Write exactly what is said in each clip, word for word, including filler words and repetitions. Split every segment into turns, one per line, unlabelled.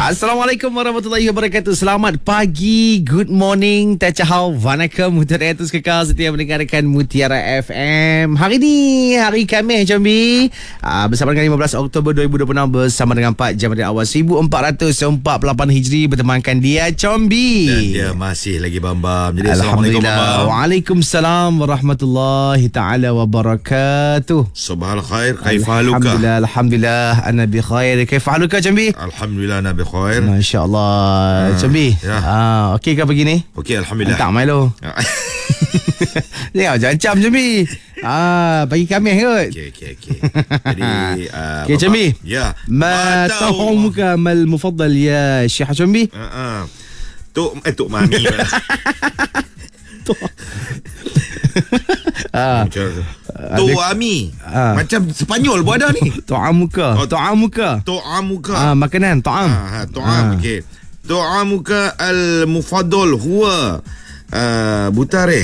Assalamualaikum warahmatullahi wabarakatuh. Selamat pagi, good morning, tachahau, vanakkam, Mutiara Terus Kekal setia mendengarkan Mutiara F M. Hari ni hari Khamis, Combi, uh, bersama dengan lima belas Oktober dua ribu dua puluh enam, bersama dengan empat jam dari awal seribu empat ratus empat puluh lapan Hijri, bertemankan dia, Combi.
Dan dia masih lagi Bambam. Jadi
Alhamdulillah.
Assalamualaikum Bambam.
Waalaikumsalam warahmatullahi taala wabarakatuh.
Subhanal khair, kaifahaluka?
Alhamdulillah, Alhamdulillah, ana bi khair. Kaifahaluka, Combi?
Alhamdulillah, ana bi khair.
Masya-Allah. Uh, Combi.
Ya.
Ah, okey ke pagi ni?
Okey, alhamdulillah.
Tak Milo. Jangan jancam, Combi. Ah, pagi Khamis kot.
Okey, okey, okey. Jadi uh,
okey, Combi.
Ya.
Ma tahumuka mal mufaddal ya Syekh Combi?
Ha uh, uh. Tok eh tok mami.
Tok. Ah.
Tok Ami.
Ah.
Macam Sepanyol pun ada ni.
Ta'amuka.
Oh,
Ta'amuka.
Ta'amuka.
Ah, makanan, ta'am.
Ah, ta'am. Okey. Ta'amuka al-mufaddal huwa uh, butare.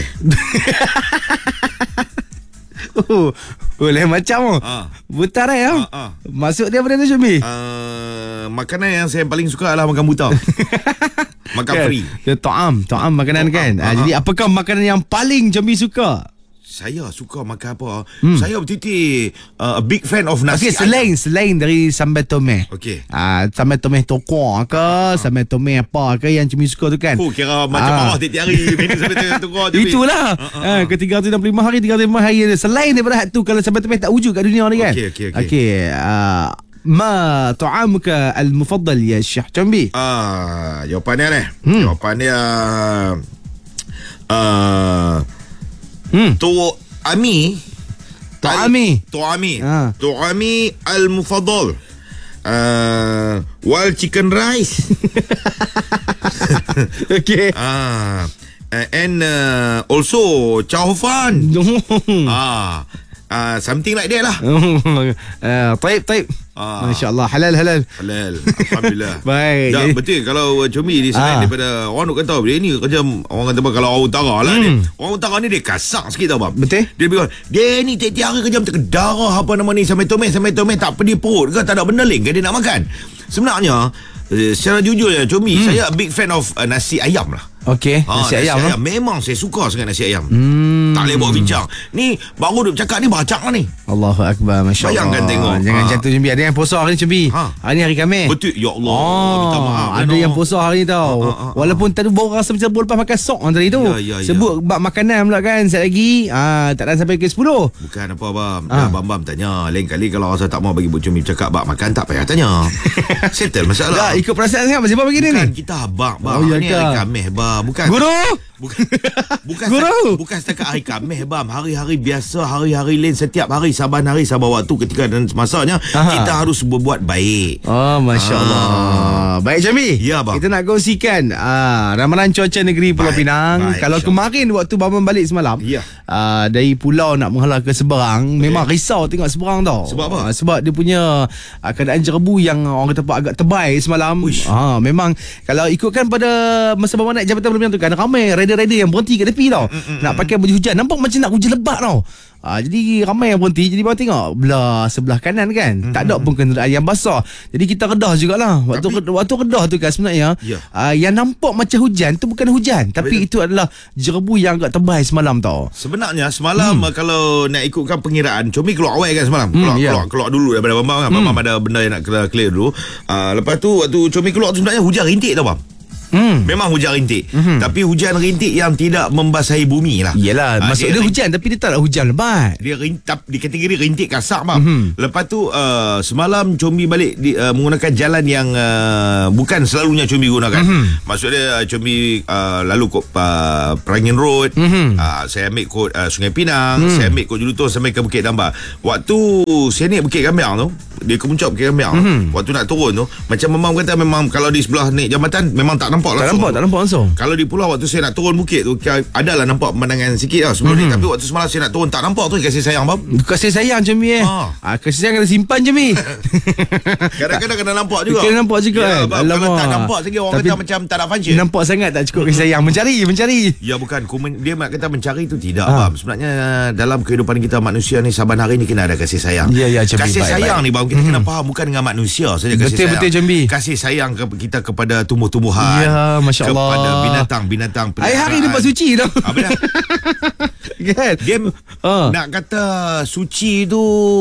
Oh, boleh macam oh.
Ah.
Butar eh.
Ah, ah.
Masuk dia pada tu, Combi.
Uh, makanan yang saya paling suka adalah makan buta. Makan
Kan?
free.
Dia ta'am, ta'am makanan
Ta'am,
kan.
ah,
Ah,
ah.
jadi apakah makanan yang paling Combi suka?
Saya suka makan apa? Hmm. Saya betul-betul uh, a big fan of nasi.
Okey, selain
ayam.
selain dari sambal tomeh.
Okey.
Ah, sambal tomeh tokor ke, ah. sambal tomeh apa ke yang Cumi suka tu kan?
Oh, kira macam
Ah.
bawah tiap-tiap hari menu sampai tu kau tu.
Itulah.
Ah, ah,
Ah, ke tiga ratus enam puluh lima hari, tiga ratus lima puluh lima hari. Selain daripada tu, kalau sambal tomeh tak wujud kat dunia ni kan?
Okey, okey, okey.
Okey, ah, ma ta'amuka al-mufaddal ya Syekh Combi?
Ah, jawapannya ni.
Hmm.
Jawapannya uh,
Hmm.
tu Ami.
Ta'ami.
Tu'ami.
Ah.
Tu'ami al-mufaddal. Uh, wal chicken rice.
Okey.
Ah, uh, and uh, also chow fan. Ah, uh, something like that lah.
Ah, taib taib.
Ah.
Masya-Allah, halal halal.
Halal. Alhamdulillah.
Baik.
Dah,
Jadi-
betul kalau uh, Combi di selain
Ah.
daripada orang duk kata dia ni kerja orang kata apa, kalau orang utara lah
Hmm.
dia. Orang utara ni dia kasar sikit tau bang.
Betul.
Dia bilang dia ni tiap-tiap hari kerja macam darah apa nama ni sampai tomeh sampai tomeh tak pedih perut ke, tak ada benda lain ke dia nak makan. Sebenarnya uh, secara jujurnya Combi,
Hmm.
saya big fan of uh, nasi ayam lah.
Okey,
Ah,
nasi ayam lah.
Memang saya suka sangat nasi ayam.
Hmm.
Tak boleh buat bincang. Ni baru duk cakap ni bacak lah ni.
Allahu Akbar, Masya Allah.
Bayangkan tengok.
Jangan
Ha.
macam tu, Cembi. Ada yang puasa hari ni, Cembi.
Ha.
Hari ni hari Khamis.
Betul. Ya Allah.
Oh,
Minta maaf.
ada
Reno.
yang puasa hari ni tau.
Ha, ha, ha, ha.
Walaupun tadi baru rasa macam baru lepas makan sok tadi tu.
Ya, ya, ya.
Sebut bab makanan pula kan. Sekejap lagi, ah, tak ada sampai ke sepuluh.
Bukan apa bam.
Ah.
Dah bam-bam tanya. Lain kali kalau rasa tak mau bagi Bu Cumi cakap bab makan, tak payah tanya. Settle masalah.
Tak, ikut perasaan sangat. Macam apa begini ni?
Bukan kita abang bam.
Oh, ya
Ni
ke?
hari Khamis bam. Bukan.
Guru!
Bukan. Bukan
Guru!
setakat, bukan setakat hari Khamis bam. Hari-hari biasa, hari-hari lain, setiap hari, saban hari, saban waktu, ketika dan masanya
Aha.
kita harus berbuat baik.
Oh, Masya Allah.
Ah.
Baik, Jambi.
Ya, bang.
Kita nak kongsikan ah, ramalan cuaca negeri Pulau
Baik,
Pinang.
baik,
Kalau
insyaAllah.
kemarin waktu Bambang balik semalam,
Ya.
ah, dari pulau nak menghala ke seberang, memang risau tengok seberang tau.
Sebab apa?
Ah, sebab dia punya ah, keadaan jerebu yang orang kata apa agak tebal semalam. Ah, memang kalau ikutkan pada masa Bambang naik Jabatan Pulau Pinang tu kan, ramai rider-rider yang berhenti kat tepi tau. Nak pakai baju hujan. Nampak macam nak hujan lebat tau. Ah, jadi ramai yang berhenti. Jadi bang tengok belah sebelah kanan kan, mm-hmm. tak ada pun kenderaan yang basah. Jadi kita redah jugalah. Waktu
Tapi-
Tapi, waktu redah tu kan sebenarnya,
Ya.
ah, yang nampak macam hujan tu bukan hujan, tapi
Betul.
itu adalah jerebu yang agak tebal semalam tau.
Sebenarnya semalam hmm. kalau nak ikutkan pengiraan, Combi keluar awal kan semalam.
Hmm,
Keluar,
ya.
keluar keluar dulu daripada Bambang kan. Bambang ada benda yang nak kena clear dulu. Uh, lepas tu waktu Combi keluar tu sebenarnya hujan rintik tau bang.
Hmm.
Memang hujan rintik. Hmm. Tapi hujan rintik yang tidak membasahi bumi lah.
Iyalah,
Ah,
maksud dia,
rin-
hujan tapi dia tak ada hujan lebat.
Dia rintap di kategori rintik kasar bang.
Mhm.
Lepas tu uh, semalam Combi balik di, uh, menggunakan jalan yang uh, bukan selalunya Combi gunakan.
Mhm.
Maksud dia uh, Combi uh, lalu kod uh, Perangin Road.
Mhm.
Uh, saya ambil kod uh, Sungai Pinang.
Mhm.
Saya ambil kod Julutong sampai ke Bukit Dambar. Waktu saya naik Bukit Gambiang tu, dia ke puncak Bukit Gambiang.
Mhm.
Waktu nak turun tu, macam memang kata memang kalau di sebelah naik jambatan memang tak nampak
Tak
langsung.
nampak, tak nampak langsung.
Kalau di pulau waktu saya nak turun bukit tu, adalah nampak pemandangan sikit lah sebelum
Mhm.
ni. Tapi waktu semalam saya nak turun tak nampak tu. Kasih sayang bang.
Kasih sayang Cembi eh.
Ah.
Ah, kasih sayang kena simpan Cembi.
Kadang-kadang kena nampak juga.
Kena nampak juga
Ya,
kan.
bab, kalau
Alamak.
tak nampak lagi orang
Tapi
kata macam tak ada function.
nampak sangat tak cukup kasih sayang. Mencari, mencari.
Ya bukan, komen- dia nak kata mencari tu tidak
Ah.
bang. Sebenarnya dalam kehidupan kita manusia ni saban hari ni kena ada kasih sayang.
Ya, ya, Cembi.
Kasih
Baik,
sayang
baik.
ni bang Abang, kita hmm. kena faham bukan dengan manusia saja kasih
betul,
sayang.
Betul Jambi.
Kasih sayang ke, kita kepada tumbuh-tumbuhan.
Ya, Masya Allah.
Kepada binatang-binatang peliharaan.
Hari-hari nampak suci tau.
Apa dah?
Kan?
Dia uh. nak kata suci tu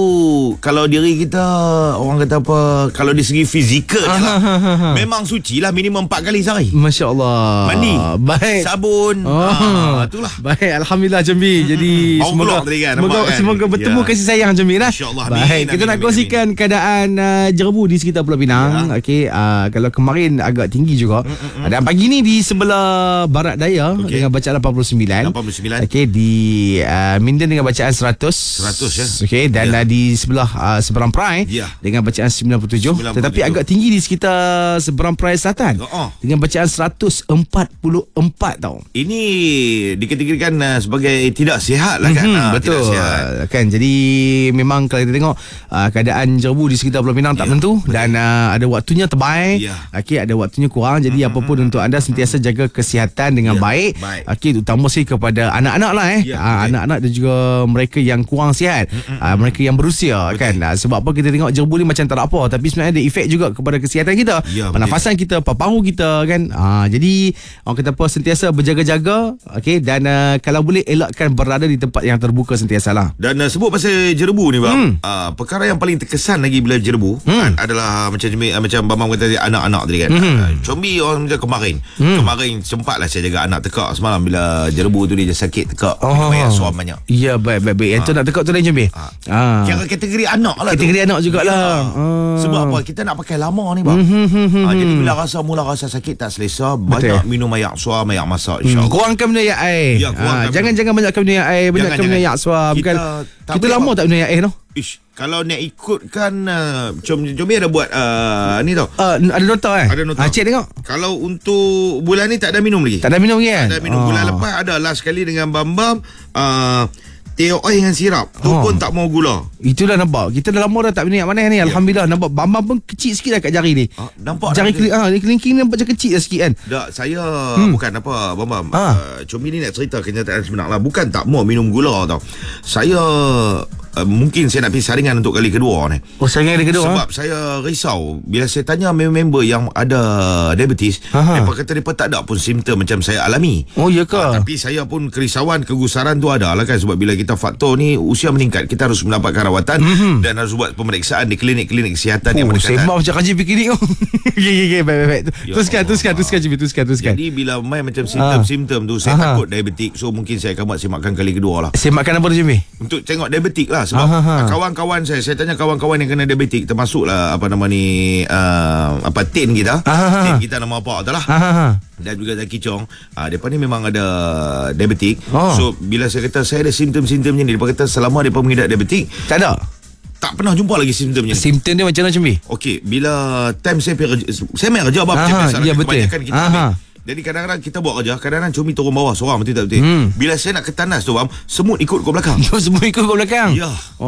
kalau diri kita, orang kata apa, kalau di segi fizikal uh, lah, uh, uh, uh. memang suci lah minimum empat kali sehari.
Masya Allah.
Mandi,
baik,
sabun,
oh.
ah, itulah.
Baik, Alhamdulillah Jambi. Jadi
hmm. semoga
kan, semoga, kan? semoga bertemu ya. kasih sayang Jambi lah.
InsyaAllah.
Baik, amin, kita amin, nak kongsikan amin. keadaan uh, jerebu di sekitar Pulau Pinang. Ya. Okey, uh, kalau kemarin agak tinggi juga. Mm-mm. Dan pagi ni di sebelah barat daya okay. dengan bacaan lapan puluh sembilan.
lapan puluh sembilan.
Okey, di uh, Minden dengan bacaan seratus.
seratus ya.
Okey, dan ya. uh, di sebelah uh, Seberang Perai ya. dengan bacaan sembilan puluh tujuh. sembilan puluh tujuh. Tetapi agak tinggi di sekitar Seberang Perai Selatan. Oh, oh. Dengan bacaan seratus empat puluh empat tau.
Ini dikategorikan uh, sebagai tidak sihat lah kan.
Mm-hmm,
ha,
betul.
Tidak sihat.
Kan, jadi memang kalau kita tengok uh, keadaan jerebu di sekitar Pulau Pinang tak ya, menentu betul. Dan uh, ada waktunya terbaik. Ya. Okey, ada waktunya kurang. Jadi mm-hmm. apapun untuk anda sentiasa jaga kesihatan dengan ya, baik. baik. Okey, terutama sekali kepada anak-anak lah eh. Ya, uh, anak-anak dan juga mereka yang kurang sihat, mm-hmm. uh, mereka yang berusia betul. kan. Uh, sebab apa kita tengok jerebu ni macam tak ada apa, tapi sebenarnya ada efek juga kepada kesihatan kita. Ya, pernafasan kita, paru kita kan. Uh, jadi orang kata apa, sentiasa berjaga-jaga. Okey, dan uh, kalau boleh elakkan berada di tempat yang terbuka sentiasalah.
Dan uh, sebut pasal jerebu ni bang, hmm. uh, perkara yang paling terkesan lagi bila jerebu hmm. kan, adalah macam uh, macam Bambang kata anak-anak tadi kan. Hmm. Uh, Combi orang macam kemarin. Hmm. Kemarin sempatlah saya jaga anak tekak semalam bila jerebu tu dia sakit tekak. Oh. Banyak suam banyak.
Ya, baik baik baik. Yang ha. tu nak tekak tu lain Combi. Ha. Ha.
Kira kategori anak lah.
Kategori tu. anak jugalah. Ya. Ha.
Sebab apa? Kita nak pakai lama ni bang. Hmm, hmm, hmm, ha, jadi bila rasa mula rasa sakit tak selesa, banyak Betul. minum air suam, air masak insya-Allah. Hmm. Kurangkan minum air air. Ya, ha. Jangan jangan banyakkan minum air, banyakkan minum air suam. Bukan kita lama tak minum air tu. Ish, kalau nak ikutkan uh, Jomi ada buat uh, ni tau.
Uh, ada nota eh?
Ada nota.
Ha, cek tengok.
Kalau untuk bulan ni tak ada minum lagi.
Tak ada minum lagi kan?
Tak ada minum. Oh. Bulan lepas ada last sekali dengan Bambam uh, teh oil dengan sirap. Tu oh. pun tak mau gula.
Itulah nampak. Kita dah lama dah tak minum yang mana ni. Ya. Alhamdulillah nampak Bambam pun kecil sikit dah kat jari ni.
Ah, nampak
jari keli- ah, kelingking nampak macam kecil dah sikit kan.
Tak, saya hmm. bukan apa Bambam. Ah. Uh, Comi ni nak cerita kenyataan sebenar lah. Bukan tak mau minum gula tau. Saya Uh, mungkin saya nak pergi saringan untuk kali kedua ni.
Oh, saringan kali kedua.
Sebab ha? saya risau bila saya tanya member-member yang ada diabetes, mereka kata mereka tak ada pun simptom macam saya alami.
Oh, ya ke?
Uh, tapi saya pun kerisauan, kegusaran tu ada lah kan. Sebab bila kita faktor ni usia meningkat, kita harus mendapatkan rawatan mm-hmm. dan harus buat pemeriksaan di klinik-klinik kesihatan oh, yang berdekatan.
Sembang macam kaji klinik tu. Ya, ya, ya, baik, baik. Teruskan, teruskan, teruskan, teruskan, teruskan.
Jadi bila main macam simptom-simptom tu, saya Aha. takut diabetik. So mungkin saya akan buat semakkan kali kedua lah.
Semakkan apa tu, Jimmy?
Untuk tengok diabetik lah. Sebab Aha. kawan-kawan saya, saya tanya kawan-kawan yang kena diabetik, termasuklah apa nama ni, uh, apa tin kita, Aha. tin kita nama apa tu lah, Aha. dan juga Zaki Chong, uh, mereka ni memang ada diabetik. Oh. So bila saya kata saya ada simptom-simptom ni, mereka kata selama mereka mengidap diabetik,
tak ada.
Tak pernah jumpa lagi simptomnya.
Simptom dia macam mana Cembi?
Okey, bila time saya pergi kerja, saya main kerja apa macam biasa,
ya,
kebanyakan kita ambil. Jadi kadang-kadang kita buat kerja, kadang-kadang Cumi turun bawah seorang, betul tak betul? Hmm. Bila saya nak ke tandas tu, bang, semut ikut ke belakang.
Semut ikut ke belakang?
Ya.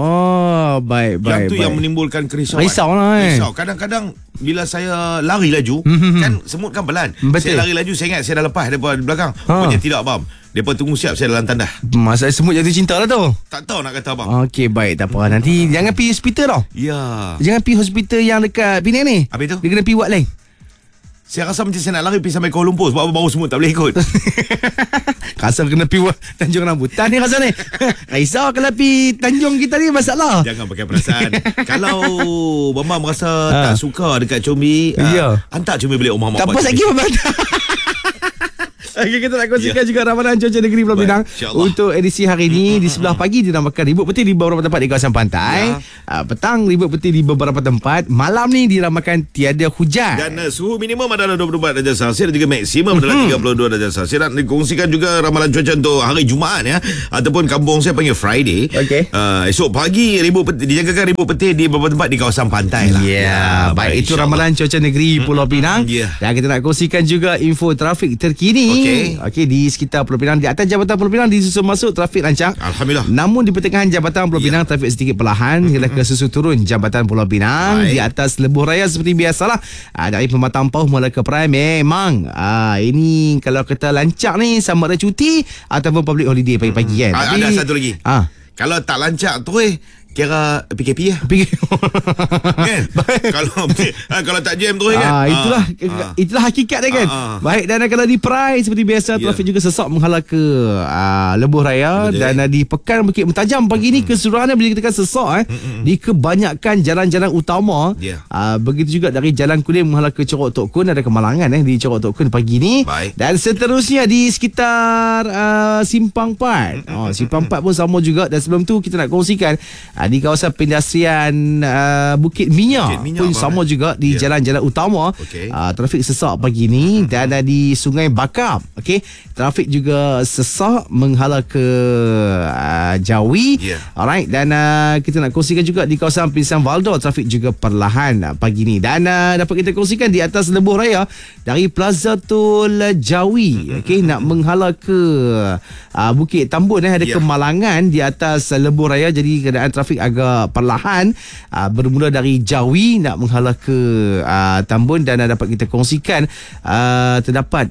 Oh, baik, baik.
Yang tu
baik.
yang menimbulkan kerisauan.
Risau lah eh.
Risau. Kadang-kadang bila saya lari laju, kan semut kan pelan.
Betul.
Saya lari laju, saya ingat saya dah lepas daripada belakang.
Ha.
Punya tidak, bang. Mereka tunggu siap saya dalam tandas.
Masa semut jatuh cinta lah tu.
Tak tahu nak kata abang.
Okey, baik, tak apa. Nanti jangan pergi hospital tau.
Ya.
Jangan pergi hospital yang dekat Penang ni.
Apa itu?
Dia kena pergi buat lain.
Saya rasa macam saya nak lari pergi sampai Kuala Lumpur sebab baru semut tak boleh ikut.
Rasa kena pergi Tanjung Rambutan ni rasa ni. Risau kalau pergi Tanjung kita ni masalah.
Jangan pakai perasaan. Kalau Bambang merasa ha. tak suka dekat Combi,
ya.
uh, hantar Combi balik rumah mak.
Tak apa lagi Bambang. Okay, kita nak kongsikan yeah. juga ramalan cuaca negeri Pulau Pinang untuk edisi hari ini. Di sebelah pagi dinamakan ribut peti di beberapa tempat di kawasan pantai. Yeah. Uh, petang ribut peti di beberapa tempat. Malam ni diramakan tiada hujan.
Dan uh, suhu minimum adalah dua puluh empat darjah Celsius dan juga maksimum adalah tiga puluh dua darjah Celsius. Dan dikongsikan juga ramalan cuaca untuk hari Jumaat ya, ataupun kampung saya panggil Friday. Okay. Uh, esok pagi ribut peti, dijagakan ribut peti di beberapa tempat di kawasan pantai lah.
Ya, yeah. yeah, baik, itu ramalan cuaca negeri Pulau Pinang. Yeah. Dan kita nak kongsikan juga info trafik terkini. Okay. Okey, okay, di sekitar Pulau Pinang, di atas Jabatan Pulau Pinang disusul masuk trafik lancar.
Alhamdulillah.
Namun di pertengahan Jabatan Pulau Pinang, yeah. trafik sedikit perlahan. Kita ke susu turun Jabatan Pulau Pinang. Baik. Di atas Lebuh Raya seperti biasalah. Aa, dari Pematang Pauh mula ke Perai memang aa, ini kalau kita lancar ni sama ada cuti ataupun public holiday pagi-pagi kan.
Tapi, ada satu lagi. Ah. Kalau tak lancar tu eh, kira P K P lah.
P K P.
Kan? Kalau ha, kalau tak jam terus kan.
Ah, itulah
ah.
itulah hakikat dia kan.
Ah, ah.
Baik, dan kalau di Perai seperti biasa, yeah. trafik juga sesak menghalau ke uh, Lebuh Raya. Betul, dan uh, di Pekan Bukit Mentajam pagi ni keseluruhannya bila kita kata sesak eh, di kebanyakan jalan-jalan utama.
Yeah.
Uh, begitu juga dari Jalan Kuning menghalau ke Corok Tok Kun, ada kemalangan eh di Corok Tok Kun pagi ni.
Baik.
Dan seterusnya di sekitar uh, Simpang Empat. Oh, Simpang Empat pun sama juga. Dan sebelum tu kita nak kongsikan uh, di kawasan pendastrian uh, Bukit Minyak, Bukit Minyak pun sama juga di yeah. jalan-jalan utama. Okay. Uh, trafik sesak pagi ni. Mm-hmm. Dan uh, di Sungai Bakap, okey, trafik juga sesak menghala ke uh, Jawi. Yeah. Alright, dan uh, kita nak kongsikan juga di kawasan Pisang Valdor, trafik juga perlahan uh, pagi ni. Dan uh, dapat kita kongsikan di atas Lebuh Raya dari Plaza Tol Jawi, okey, nak menghala ke uh, Bukit Tambun eh, ada yeah. kemalangan di atas uh, Lebuh Raya, jadi keadaan trafik agak perlahan uh, bermula dari Jawi nak menghala ke uh, Tambun. Dan uh, dapat kita kongsikan uh, terdapat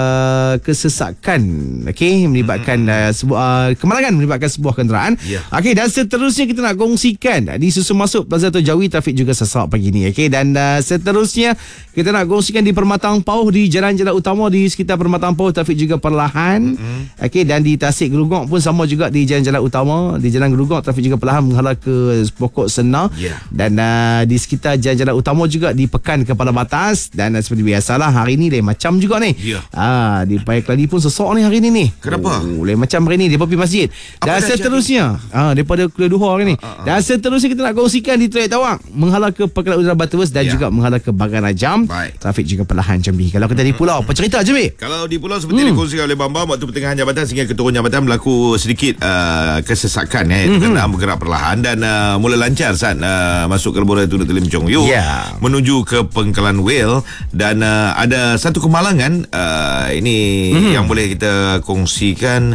uh, kesesakan, okey, melibatkan uh, sebuah uh, kemalangan melibatkan sebuah kenderaan. Yeah. Okey, dan seterusnya kita nak kongsikan di susu masuk Plaza Tol Jawi, trafik juga sesak pagi ni. Okey, dan uh, seterusnya kita nak kongsikan di Permatang Pauh, di jalan-jalan utama di sekitar Permatang Pauh, trafik juga perlahan. Mm-hmm. Okey, dan di Tasik Gelugok pun sama juga di jalan-jalan utama, di Jalan Gelugok trafik juga perlahan menghala ke Pokok Senar. Yeah. Dan uh, di sekitar jalan-jalan utama juga di Pekan Kepala Batas. Dan uh, seperti biasalah hari ni lain macam juga ni. Yeah. Ah, di Paya Keladi pun sesak ni hari ni ni.
Kenapa?
Oh, lain macam hari ni depa pergi masjid. Dan seterusnya ah daripada kuliah duha hari ni. Uh, uh, uh. Dan seterusnya kita nak kongsikan di Teluk Tawang menghala ke Pangkalan Udara Butterworth dan yeah. juga menghala ke Bagan Ajam. Baik. Trafik juga perlahan Jambi. Kalau kita di pulau, apa cerita Jambi?
Kalau di pulau seperti hmm. dikongsikan oleh Bambam, waktu pertengahan jabatan sehingga ke turun jabatan berlaku sedikit uh, kesesakan eh mm-hmm. kenderaan bergerak perlahan dan uh, mula lancar saat uh, masuk ke Lebuh Raya Tun Lim Chong Yu yeah. menuju ke Pangkalan Whale. Dan uh, ada satu kemalangan uh, ini mm-hmm. yang boleh kita kongsikan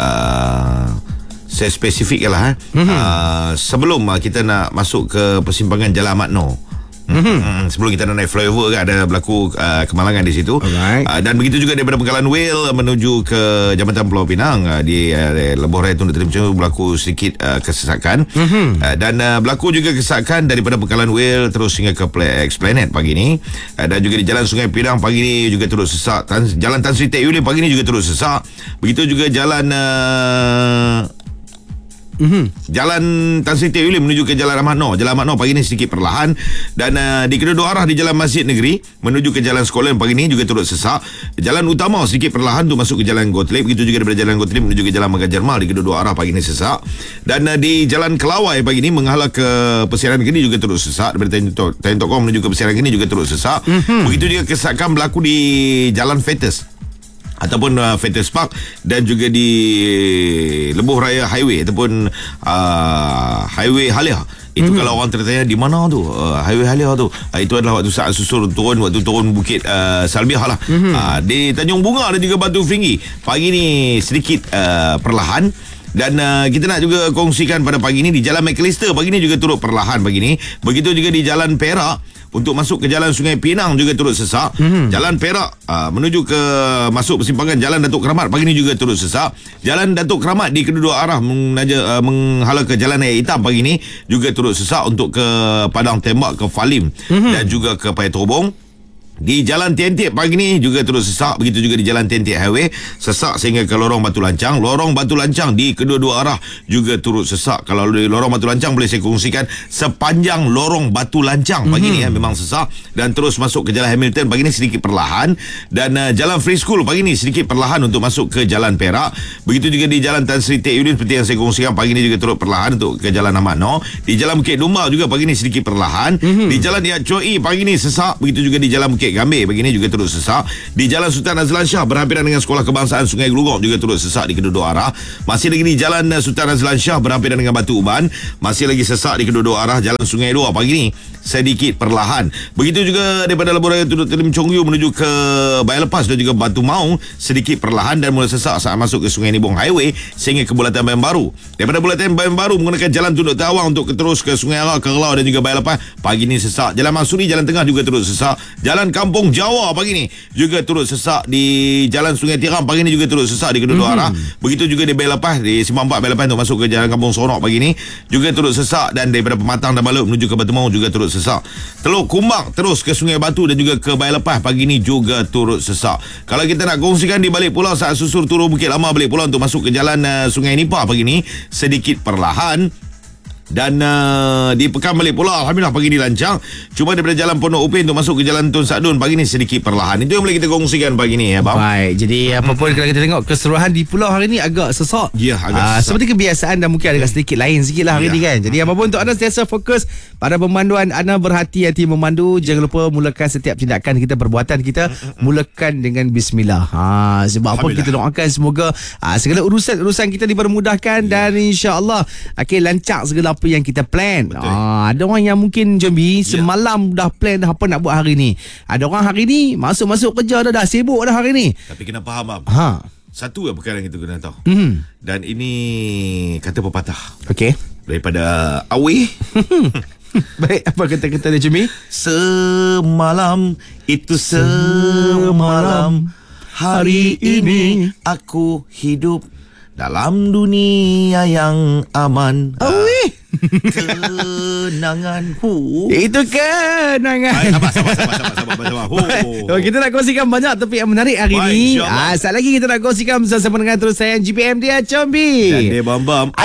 uh, saya spesifik lah eh. mm-hmm. uh, sebelum uh, kita nak masuk ke persimpangan Jalan Ahmad Noor. Mm-hmm. Sebelum kita nak naik flyover kan, ada berlaku uh, kemalangan di situ. uh, Dan begitu juga daripada Pangkalan Whale menuju ke Jambatan Pulau Pinang, uh, di uh, Lebuh Raya Tun Lim Chong Yu berlaku sedikit uh, kesesakan. mm-hmm. uh, Dan uh, berlaku juga kesesakan daripada Pangkalan Whale terus hingga ke Esplanade pagi ni. uh, Dan juga di Jalan Sungai Pinang pagi ni juga terus sesak. Tan- Jalan Tan Sri Tek Yulim pagi ni juga terus sesak. Begitu juga Jalan uh, Mm-hmm. Jalan Tan Sri Tek Yulim menuju ke Jalan Ahmad Noor. Jalan Ahmad Noor pagi ni sedikit perlahan. Dan uh, di kedua-dua arah di Jalan Masjid Negeri menuju ke Jalan Scotland pagi ni juga turut sesak. Jalan utama sedikit perlahan untuk masuk ke Jalan Gottlieb. Begitu juga daripada Jalan Gottlieb menuju ke Jalan Megar Jermal, di kedua-dua arah pagi ni sesak. Dan uh, di Jalan Kelawai pagi ni menghala ke Persiaran Geni juga turut sesak. Daripada Tanjung Tok Kong menuju ke Persiaran Geni juga turut sesak. Mm-hmm. Begitu juga kesesakan berlaku di Jalan Fettes ataupun uh, Fettes Park dan juga di Lebuh Raya Highway ataupun uh, Highway Halia. Itu mm-hmm. kalau orang tertanya di mana tu uh, Highway Halia tu, uh, itu adalah waktu saat susur turun, waktu turun Bukit uh, Salbiah lah. mm-hmm. uh, Di Tanjung Bunga dan juga Batu Feringgi pagi ni sedikit uh, perlahan. Dan uh, kita nak juga kongsikan pada pagi ni di Jalan McAllister pagi ni juga turut perlahan pagi ni. Begitu juga di Jalan Perak untuk masuk ke Jalan Sungai Pinang juga turut sesak. Mm-hmm. Jalan Perak uh, menuju ke masuk persimpangan Jalan Datuk Keramat pagi ni juga turut sesak. Jalan Datuk Keramat di kedua arah menaja, uh, menghala ke Jalan Air Hitam pagi ni juga turut sesak untuk ke Padang Tembak, ke Falim, mm-hmm. dan juga ke Paya Tobong. Di Jalan Tientip pagi ni juga terus sesak. Begitu juga di Jalan Tientip Highway sesak sehingga ke Lorong Batu Lancang. Lorong Batu Lancang di kedua-dua arah juga turut sesak. Kalau di Lorong Batu Lancang boleh saya kongsikan sepanjang Lorong Batu Lancang pagi mm-hmm. ni ya, memang sesak. Dan terus masuk ke Jalan Hamilton pagi ni sedikit perlahan. Dan uh, Jalan Free School pagi ni sedikit perlahan untuk masuk ke Jalan Perak. Begitu juga di Jalan Tan Sri Tek Yulim seperti yang saya kongsikan pagi ni juga turut perlahan untuk ke Jalan Ahmad Noor. Di Jalan Bukit Domba juga pagi ni sedikit perlahan. mm-hmm. Di Jalan Yat Choi pagi ni sesak. Begitu juga di Jalan Bukit Gambir pagi ni juga turut sesak. Di Jalan Sultan Azlan Shah berhampiran dengan Sekolah Kebangsaan Sungai Gelugok juga turut sesak di kedua-dua arah. Masih lagi di Jalan Sultan Azlan Shah berhampiran dengan Batu Uban masih lagi sesak di kedua-dua arah. Jalan Sungai Dua pagi ni sedikit perlahan. Begitu juga daripada Lebuh Raya Tun Lim Chong Yu menuju ke Bayar Lepas dan juga Batu Maung sedikit perlahan dan mula sesak saat masuk ke Sungai Nibong Highway sehingga ke Bulatan Bayan Baru. Daripada Bulatan Bayan Baru menggunakan Jalan Tun Dr. Awang untuk terus ke Sungai Arak, Kerelau dan juga Bayar Lepas pagi ni sesak. Jalan Mansuri Jalan Tengah juga terus sesak. Jalan Kampung Jawa pagi ni juga turut sesak di Jalan Sungai Tiram pagi ni juga turut sesak di kedua-dua arah. Begitu juga di Bay Lepas, di Simpang empat Bay Lepas untuk masuk ke Jalan Kampung Sonok pagi ni juga turut sesak, dan daripada Pematang dan Balut menuju ke Batu Maung juga turut sesak. Teluk Kumbang terus ke Sungai Batu dan juga ke Bay Lepas pagi ni juga turut sesak. Kalau kita nak kongsikan di balik pulau saat susur turun Bukit Lama balik pulau untuk masuk ke Jalan uh, Sungai Nipah pagi ni sedikit perlahan. Dan uh, di Pekan Balik Pulau alhamdulillah pagi ni lancar. Cuma daripada Jalan Pondok Upin untuk masuk ke Jalan Tun Sadun pagi ni sedikit perlahan. Itu yang boleh kita kongsikan pagi ni ya bang.
Baik, jadi apapun kalau kita tengok keseluruhan di pulau hari ni agak sesak.
Ya, agak
uh,
sesak.
Seperti kebiasaan dan mungkin agak sedikit lain sikit lah hari ya. ni kan. Jadi apapun untuk anda sentiasa fokus pada pemanduan anda, berhati-hati memandu. Jangan lupa mulakan setiap tindakan kita, perbuatan kita mulakan dengan bismillah. Ha, sebab apa kita doakan semoga uh, segala urusan-urusan kita dipermudahkan ya. Dan insya-Allah okay, lancar segala apa yang kita plan. Ah, ada orang yang mungkin Jambi yeah. semalam dah plan dah apa nak buat hari ni. Ada orang hari ni masuk-masuk kerja dah dah sibuk dah hari ni.
Tapi kena faham Ab.
Ha.
Satu yang perkara yang kita kena tahu.
Mm.
Dan ini kata pepatah.
Okey.
Daripada Awi.
Baik, apa kata-kata dia Jambi?
Semalam itu semalam, hari ini aku hidup dalam dunia yang aman.
Awi.
Kenangan. Hu.
Itu kenangan.
Baik, sabar, sabar, sabar, sabar, sabar, sabar.
Oh, kita nak kongsikan banyak topik yang menarik hari
Baik,
ni.
insyaAllah.
Ah, sekali lagi kita nak kongsikan bersama dengan terus saya G P M dia Jambi.
Dan dia Bam Bam.